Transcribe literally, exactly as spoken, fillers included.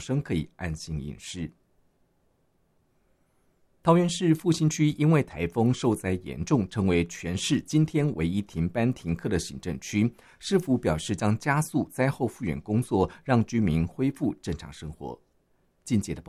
生可以安心饮食。桃园市复兴区因为台风受灾严重，成为全市今天唯一停班停课的行政区。市府表示将加速灾后复原工作，让居民恢复正常生活。进阶的报